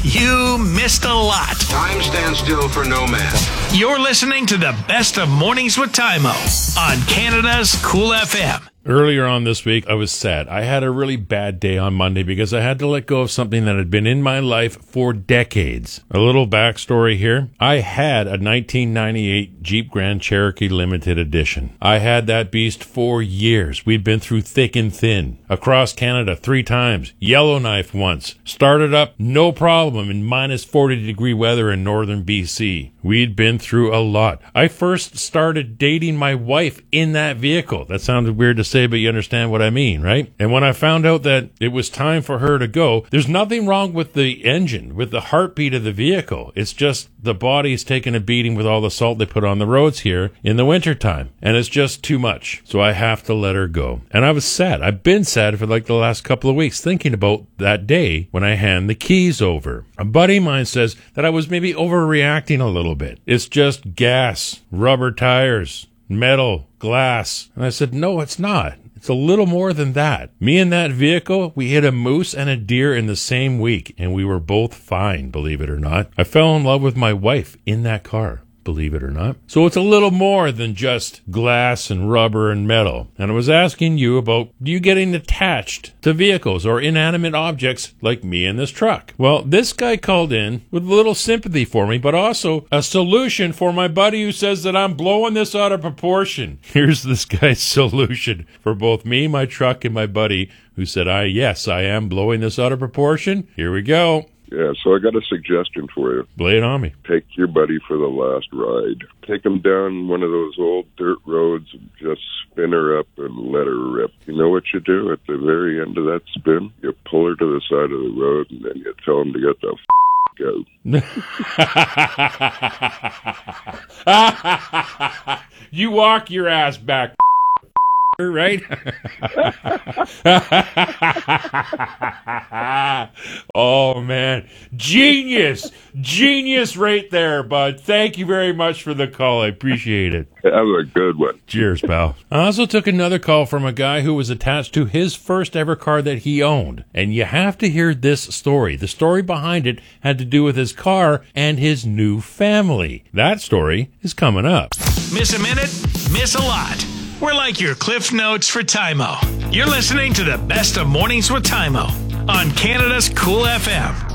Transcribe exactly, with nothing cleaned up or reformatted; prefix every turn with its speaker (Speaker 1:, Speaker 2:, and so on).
Speaker 1: You missed a lot.
Speaker 2: Time stands still for no man.
Speaker 1: You're listening to the best of Mornings with Tymo on Canada's Cool F M.
Speaker 3: Earlier on this week, I was sad. I had a really bad day on Monday because I had to let go of something that had been in my life for decades. A little backstory here. I had a nineteen ninety-eight Jeep Grand Cherokee Limited Edition. I had that beast for years. We'd been through thick and thin. Across Canada three times. Yellowknife once. Started up no problem in minus forty degree weather in northern B C. We'd been through a lot. I first started dating my wife in that vehicle. That sounded weird to say, but you understand what I mean, right? And when I found out that it was time for her to go, there's nothing wrong with the engine, with the heartbeat of the vehicle. It's just the body's taking a beating with all the salt they put on the roads here in the wintertime. And it's just too much. So I have to let her go. And I was sad. I've been sad for like the last couple of weeks thinking about that day when I hand the keys over. A buddy of mine says that I was maybe overreacting a little bit. It's just gas, rubber tires, metal, glass. And I said, no, it's not. It's a little more than that. Me and that vehicle, we hit a moose and a deer in the same week, and we were both fine, believe it or not. I fell in love with my wife in that car, believe it or not. So it's a little more than just glass and rubber and metal. And I was asking you about you getting attached to vehicles or inanimate objects like me in this truck. Well, this guy called in with a little sympathy for me, but also a solution for my buddy who says that I'm blowing this out of proportion. Here's this guy's solution for both me, my truck, and my buddy who said, I yes, I am blowing this out of proportion. Here we go.
Speaker 4: Yeah, so I got a suggestion for you.
Speaker 3: Lay it on me.
Speaker 4: Take your buddy for the last ride. Take him down one of those old dirt roads and just spin her up and let her rip. You know what you do at the very end of that spin? You pull her to the side of the road and then you tell him to get the f*** out.
Speaker 3: You walk your ass back, right? Oh, man. Genius. Genius right there, bud. Thank you very much for the call. I appreciate it.
Speaker 4: Have a good one.
Speaker 3: Cheers, pal. I also took another call from a guy who was attached to his first ever car that he owned. And you have to hear this story. The story behind it had to do with his car and his new family. That story is coming up.
Speaker 1: Miss a minute? Miss a lot. We're like your Cliff Notes for Tymo. You're listening to the best of Mornings with Tymo on Canada's Cool F M.